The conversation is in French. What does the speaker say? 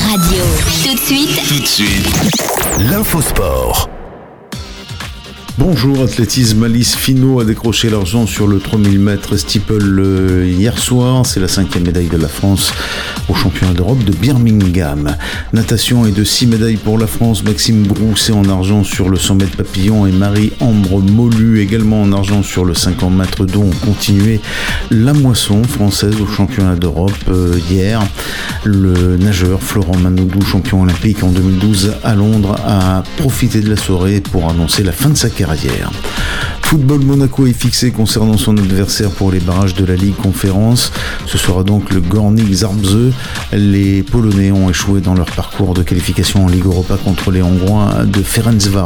Radio. Tout de suite, l'infosport. Bonjour, athlétisme. Alice Finot a décroché l'argent sur le 3000 mètres steeple hier soir. C'est la 5e médaille de la France au championnat d'Europe de Birmingham. Natation et de 6 médailles pour la France. Maxime Grousset en argent sur le 100 mètres papillon et Marie-Ambre Molu également en argent sur le 50 mètres d'eau ont continué la moisson française au championnat d'Europe hier. Le nageur Florent Manoudou, champion olympique en 2012 à Londres, a profité de la soirée pour annoncer la fin de sa carrière. Football, Monaco est fixé concernant son adversaire pour les barrages de la Ligue Conférence. Ce sera donc le Górnik Zabrze. Les Polonais ont échoué dans leur parcours de qualification en Ligue Europa contre les Hongrois de Ferencváros.